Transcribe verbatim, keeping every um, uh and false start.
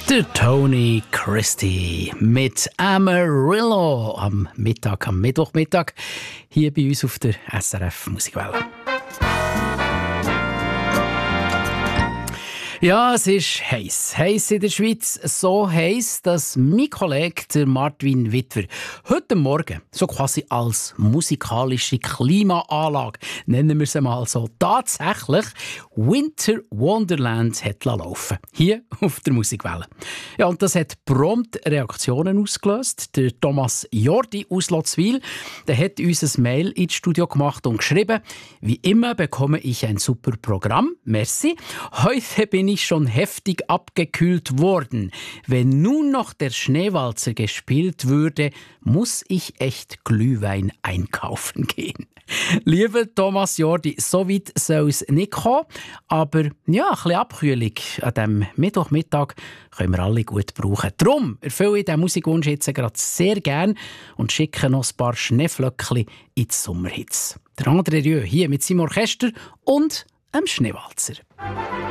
Der Tony Christie mit Amarillo am Mittag, am Mittwochmittag hier bei uns auf der S R F Musikwelle. Ja, es ist heiß. Heiß in der Schweiz. So heiß, dass mein Kollege, der Martin Wittwer, heute Morgen so quasi als musikalische Klimaanlage, nennen wir es mal so, tatsächlich Winter Wonderland hat laufen. Hier auf der Musikwelle. Ja, und das hat prompt Reaktionen ausgelöst. Der Thomas Jordi aus Lotzwil, der hat uns ein Mail ins Studio gemacht und geschrieben: Wie immer bekomme ich ein super Programm. Merci. Heute bin ich schon heftig abgekühlt worden. Wenn nun noch der Schneewalzer gespielt würde, muss ich echt Glühwein einkaufen gehen. Lieber Thomas Jordi, so weit soll es nicht kommen, aber ja, ein bisschen Abkühlung an diesem Mittwochmittag können wir alle gut brauchen. Darum erfülle ich diesen Musikwunsch jetzt gerade sehr gern und schicke noch ein paar Schneeflöckchen in die Sommerhitze. Der André Rieu hier mit seinem Orchester und einem Schneewalzer.